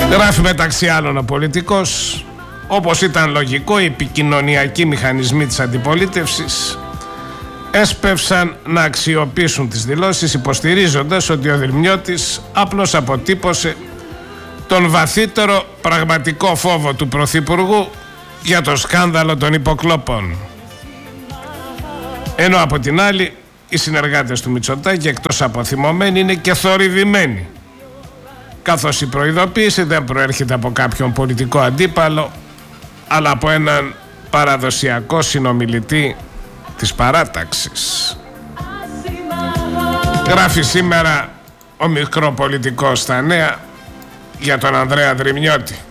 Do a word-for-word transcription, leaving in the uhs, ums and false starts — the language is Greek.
Γράφει μεταξύ άλλων ο πολιτικός, όπως ήταν λογικό, οι επικοινωνιακοί μηχανισμοί της αντιπολίτευσης έσπευσαν να αξιοποιήσουν τις δηλώσεις, υποστηρίζοντας ότι ο Δρυμιώτης απλώς αποτύπωσε τον βαθύτερο πραγματικό φόβο του Πρωθυπουργού για το σκάνδαλο των υποκλόπων. Ενώ από την άλλη οι συνεργάτες του Μητσοτάκη, εκτός από θυμωμένοι, είναι και θορυβημένοι, καθώς η προειδοποίηση δεν προέρχεται από κάποιον πολιτικό αντίπαλο, αλλά από έναν παραδοσιακό συνομιλητή της παράταξης. Γράφει σήμερα ο μικροπολιτικός στα Νέα για τον Ανδρέα Δρυμιώτη.